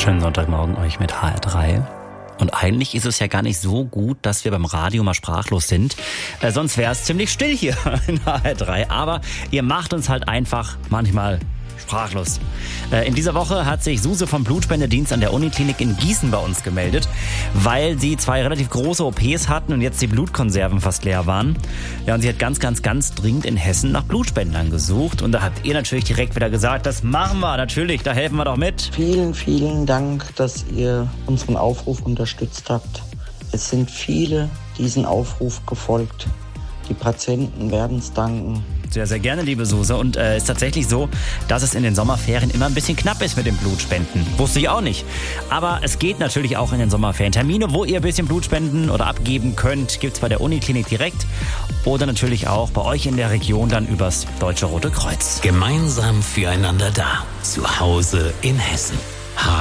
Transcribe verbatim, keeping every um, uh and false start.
Schönen Sonntagmorgen euch mit H R drei. Und eigentlich ist es ja gar nicht so gut, dass wir beim Radio mal sprachlos sind. Äh, sonst wäre es ziemlich still hier in H R drei. Aber ihr macht uns halt einfach manchmal sprachlos. Äh, in dieser Woche hat sich Suse vom Blutspendedienst an der Uniklinik in Gießen bei uns gemeldet, weil sie zwei relativ große O Ps hatten und jetzt die Blutkonserven fast leer waren. Ja, und sie hat ganz, ganz, ganz dringend in Hessen nach Blutspendern gesucht. Und da habt ihr natürlich direkt wieder gesagt, das machen wir natürlich, da helfen wir doch mit. Vielen, vielen Dank, dass ihr unseren Aufruf unterstützt habt. Es sind viele diesen Aufruf gefolgt. Die Patienten werden es danken. Sehr, sehr gerne, liebe Suse. Und es äh, ist tatsächlich so, dass es in den Sommerferien immer ein bisschen knapp ist mit dem Blutspenden. Wusste ich auch nicht. Aber es geht natürlich auch in den Sommerferien. Termine, wo ihr ein bisschen Blut spenden oder abgeben könnt, gibt's bei der Uniklinik direkt. Oder natürlich auch bei euch in der Region dann übers Deutsche Rote Kreuz. Gemeinsam füreinander da. Zu Hause in Hessen.